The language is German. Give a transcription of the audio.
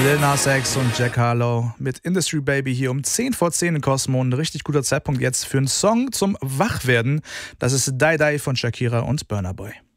Lil Nas X und Jack Harlow mit Industry Baby hier um 10 vor 10 in Cosmo. Ein richtig guter Zeitpunkt jetzt für einen Song zum Wachwerden. Das ist Die Die von Shakira und Burna Boy.